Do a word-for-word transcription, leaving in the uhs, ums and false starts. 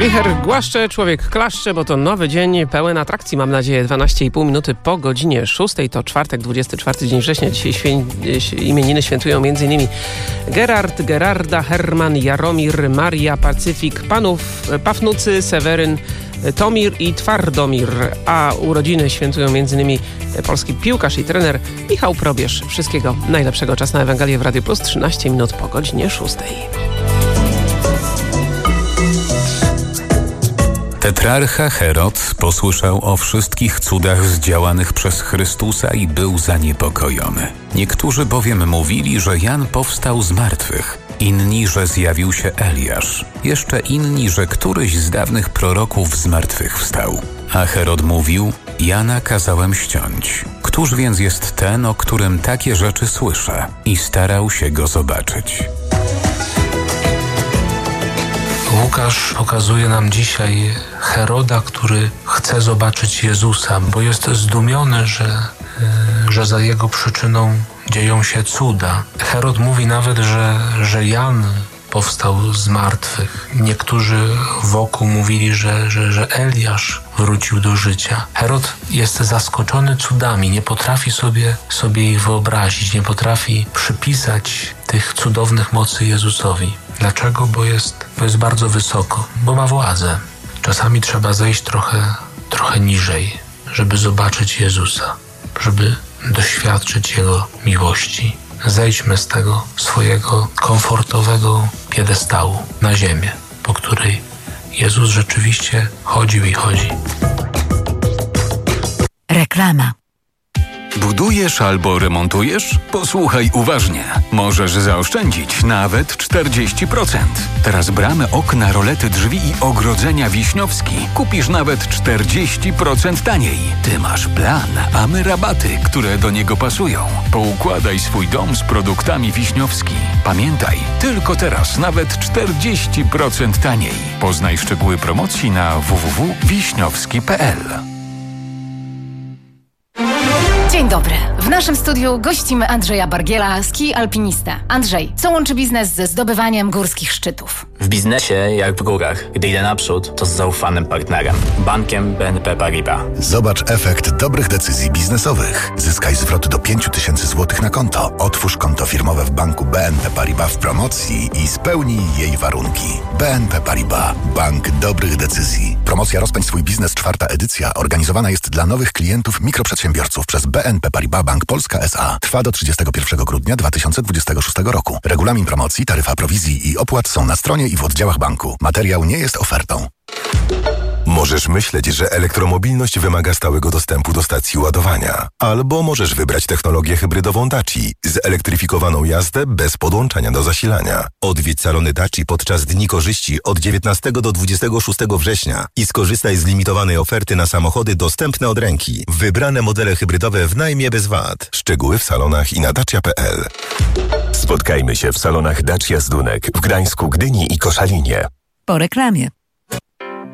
Wicher głaszcze, człowiek klaszcze, bo to nowy dzień pełen atrakcji. Mam nadzieję, dwanaście i pół minuty po godzinie szóstej. To czwartek, dwudziesty czwarty dzień września. Dzisiaj świę... imieniny świętują m.in. Gerard, Gerarda, Herman, Jaromir, Maria, Pacyfik, Panów, Pafnucy, Seweryn, Tomir i Twardomir. A urodziny świętują m.in. polski piłkarz i trener Michał Probierz. Wszystkiego najlepszego. Czas na Ewangelię w Radio Plus. trzynaście minut po godzinie szóstej. Tetrarcha Herod posłyszał o wszystkich cudach zdziałanych przez Chrystusa i był zaniepokojony. Niektórzy bowiem mówili, że Jan powstał z martwych, inni, że zjawił się Eliasz, jeszcze inni, że któryś z dawnych proroków z martwych wstał. A Herod mówił: Jana kazałem ściąć. Któż więc jest ten, o którym takie rzeczy słyszę? I starał się go zobaczyć. Łukasz pokazuje nam dzisiaj Heroda, który chce zobaczyć Jezusa, bo jest zdumiony, że, że za jego przyczyną dzieją się cuda. Herod mówi nawet, że, że Jan powstał z martwych. Niektórzy wokół mówili, że, że, że Eliasz wrócił do życia. Herod jest zaskoczony cudami, nie potrafi sobie, sobie ich wyobrazić, nie potrafi przypisać tych cudownych mocy Jezusowi. Dlaczego? Bo jest, bo jest bardzo wysoko, bo ma władzę. Czasami trzeba zejść trochę, trochę niżej, żeby zobaczyć Jezusa, żeby doświadczyć Jego miłości. Zejdźmy z tego swojego komfortowego piedestału na ziemię, po której Jezus rzeczywiście chodził i chodzi. Reklama. Budujesz albo remontujesz? Posłuchaj uważnie. Możesz zaoszczędzić nawet czterdzieści procent. Teraz bramy, okna, rolety, drzwi i ogrodzenia Wiśniowski kupisz nawet czterdzieści procent taniej. Ty masz plan, a my rabaty, które do niego pasują. Poukładaj swój dom z produktami Wiśniowski. Pamiętaj, tylko teraz nawet czterdzieści procent taniej. Poznaj szczegóły promocji na w w w kropka wiśniowski kropka p l. Dzień dobry. W naszym studiu gościmy Andrzeja Bargiela, ski alpinista. Andrzej, co łączy biznes ze zdobywaniem górskich szczytów? W biznesie, jak w górach, gdy idę naprzód, to z zaufanym partnerem. Bankiem B N P Paribas. Zobacz efekt dobrych decyzji biznesowych. Zyskaj zwrot do pięć tysięcy złotych na konto. Otwórz konto firmowe w banku B N P Paribas w promocji i spełnij jej warunki. B N P Paribas. Bank dobrych decyzji. Promocja Rozpędź swój biznes, czwarta edycja, organizowana jest dla nowych klientów mikroprzedsiębiorców przez B N P Paribas Bank Polska S A. Trwa do trzydziestego pierwszego grudnia dwa tysiące dwudziestego szóstego roku. Regulamin promocji, taryfa prowizji i opłat są na stronie i w oddziałach banku. Materiał nie jest ofertą. Możesz myśleć, że elektromobilność wymaga stałego dostępu do stacji ładowania. Albo możesz wybrać technologię hybrydową Daci, zelektryfikowaną jazdę bez podłączania do zasilania. Odwiedź salony Daci podczas Dni Korzyści od dziewiętnastego do dwudziestego szóstego września i skorzystaj z limitowanej oferty na samochody dostępne od ręki. Wybrane modele hybrydowe w najmie bez V A T. Szczegóły w salonach i na dacia kropka p l. Spotkajmy się w salonach Dacia Zdunek w Gdańsku, Gdyni i Koszalinie. Po reklamie.